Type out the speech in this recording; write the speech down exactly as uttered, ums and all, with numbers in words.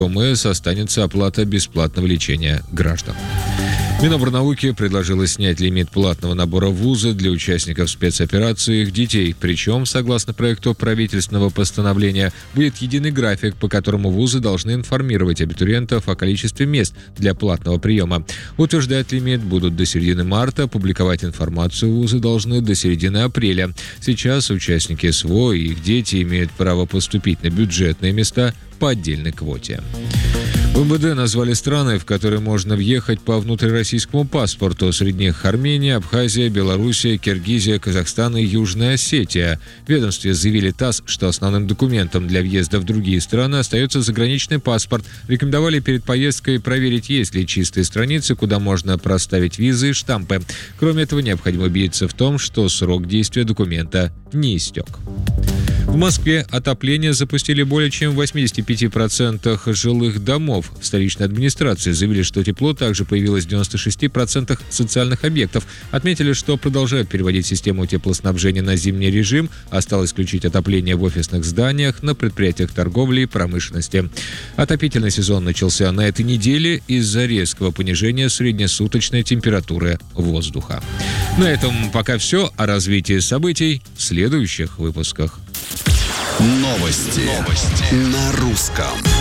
ОМС останется оплата бесплатного лечения граждан. Минобрнауки предложила снять лимит платного набора в вузы для участников спецоперации и их детей. Причем, согласно проекту правительственного постановления, будет единый график, по которому вузы должны информировать абитуриентов о количестве мест для платного приема. Утверждать лимит будут до середины марта, публиковать информацию вузы должны до середины апреля. Сейчас участники СВО и их дети имеют право поступить на бюджетные места по отдельной квоте. В МВД назвали страны, в которые можно въехать по внутрироссийскому паспорту. Среди них Армения, Абхазия, Белоруссия, Киргизия, Казахстан и Южная Осетия. В ведомстве заявили ТАСС, что основным документом для въезда в другие страны остается заграничный паспорт. Рекомендовали перед поездкой проверить, есть ли чистые страницы, куда можно проставить визы и штампы. Кроме этого, необходимо убедиться в том, что срок действия документа не истек. В Москве отопление запустили более чем в восемьдесят пять процентов жилых домов. В столичной администрации заявили, что тепло также появилось в девяносто шесть процентов социальных объектов. Отметили, что продолжают переводить систему теплоснабжения на зимний режим. Осталось включить отопление в офисных зданиях, на предприятиях торговли и промышленности. Отопительный сезон начался на этой неделе из-за резкого понижения среднесуточной температуры воздуха. На этом пока все. О развитии событий в следующих выпусках. Новости. Новости. На русском.